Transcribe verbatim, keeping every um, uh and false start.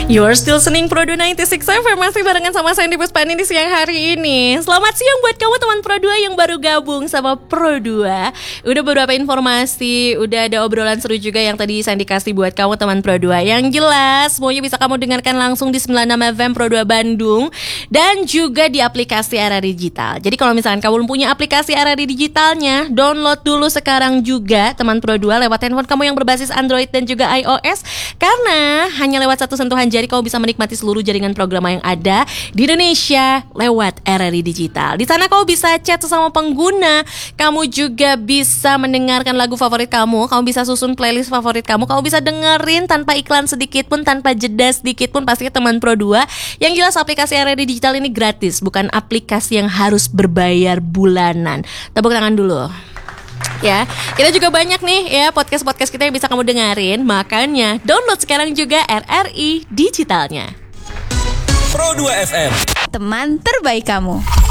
You're still listening Pro dua sembilan enam F M, masih barengan sama saya di Puspani di siang hari ini. Selamat siang buat kamu teman Pro dua yang baru gabung sama Pro dua. Udah beberapa informasi, udah ada obrolan seru juga yang tadi saya dikasih buat kamu teman Pro dua. Yang jelas semuanya bisa kamu dengarkan langsung di sembilan puluh enam F M Pro dua Bandung dan juga di aplikasi R R I Digital. Jadi kalau misalkan kamu belum punya aplikasi R R I Digitalnya, download dulu sekarang juga teman Pro dua lewat handphone kamu yang berbasis Android dan juga iOS. Karena hanya lewat satu sentuhan jari kamu bisa menikmati seluruh jaringan program yang ada di Indonesia lewat R R I Digital. Di sana kamu bisa chat sesama pengguna, kamu juga bisa mendengarkan lagu favorit kamu, kamu bisa susun playlist favorit kamu, kamu bisa dengerin tanpa iklan sedikit pun, tanpa jeda sedikit pun, pastinya teman Pro dua. Yang jelas aplikasi R R I Digital ini gratis, bukan aplikasi yang harus berbayar bulanan. Tepuk tangan dulu. Ya, kita juga banyak nih ya podcast-podcast kita yang bisa kamu dengerin. Makanya download sekarang juga R R I Digitalnya. Pro dua F M, teman terbaik kamu.